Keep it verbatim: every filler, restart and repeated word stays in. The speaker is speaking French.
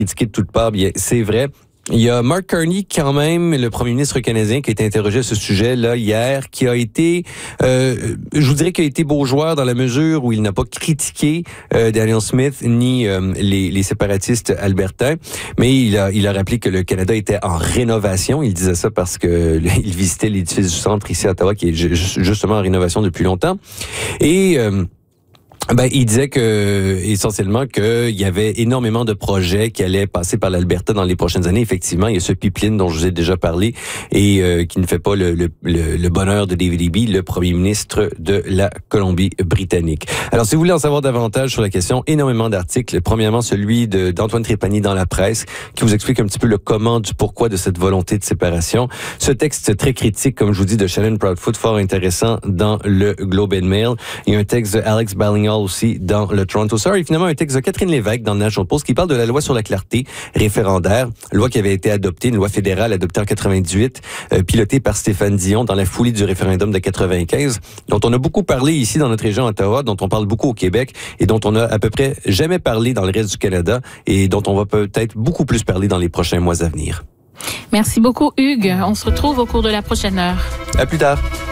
critiqué de toutes parts. Bien, c'est vrai. Il y a Mark Carney, quand même, le premier ministre canadien, qui a été interrogé à ce sujet-là hier, qui a été, euh, je vous dirais qu'il a été beau joueur dans la mesure où il n'a pas critiqué euh, Daniel Smith ni euh, les, les séparatistes albertains, mais il a, il a rappelé que le Canada était en rénovation. Il disait ça parce que il visitait l'édifice du centre ici à Ottawa, qui est justement en rénovation depuis longtemps. Et euh, Ben, il disait que, essentiellement, qu'il y avait énormément de projets qui allaient passer par l'Alberta dans les prochaines années. Effectivement, il y a ce pipeline dont je vous ai déjà parlé et euh, qui ne fait pas le, le, le, le bonheur de David Eby, le premier ministre de la Colombie-Britannique. Alors, si vous voulez en savoir davantage sur la question, énormément d'articles. Premièrement, celui de, d'Antoine Trépanier dans la presse, qui vous explique un petit peu le comment du pourquoi de cette volonté de séparation. Ce texte très critique, comme je vous dis, de Shannon Proudfoot, fort intéressant dans le Globe and Mail. Il y a un texte de Alex Ballingall aussi dans le Toronto Star et finalement un texte de Catherine Lévesque dans le National Post qui parle de la loi sur la clarté référendaire, loi qui avait été adoptée, une loi fédérale adoptée en quatre-vingt-dix-huit, euh, pilotée par Stéphane Dion dans la foulée du référendum de quatre-vingt-quinze, dont on a beaucoup parlé ici dans notre région Ottawa, dont on parle beaucoup au Québec et dont on a à peu près jamais parlé dans le reste du Canada et dont on va peut-être beaucoup plus parler dans les prochains mois à venir. Merci beaucoup, Hugues. On se retrouve au cours de la prochaine heure. À plus tard.